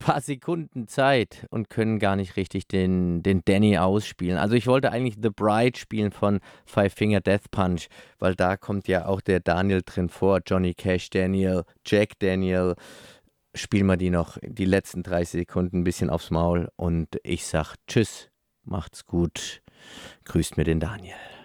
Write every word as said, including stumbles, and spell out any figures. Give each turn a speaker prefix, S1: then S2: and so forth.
S1: paar Sekunden Zeit und können gar nicht richtig den, den Danny ausspielen. Also ich wollte eigentlich The Bride spielen von Five Finger Death Punch, weil da kommt ja auch der Daniel drin vor, Johnny Cash Daniel, Jack Daniel. Spielen wir die noch die letzten dreißig Sekunden ein bisschen aufs Maul und ich sag Tschüss, macht's gut, grüßt mir den Daniel.